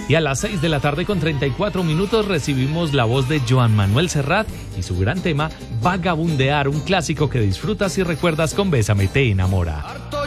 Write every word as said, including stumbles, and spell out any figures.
Y a las seis de la tarde con treinta y cuatro minutos recibimos la voz de Joan Manuel Serrat y su gran tema Vagabundear, un clásico que disfrutas y recuerdas con Bésame te enamora.